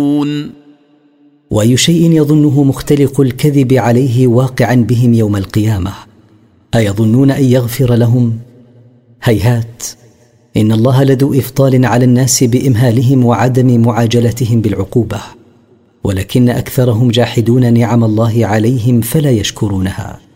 وأي شيء يظنه مختلق الكذب عليه واقعا بهم يوم القيامة؟ أيظنون أن يغفر لهم؟ هيهات، إن الله لذو إفضال على الناس بإمهالهم وعدم معاجلتهم بالعقوبة، ولكن أكثرهم جاحدون نعم الله عليهم فلا يشكرونها.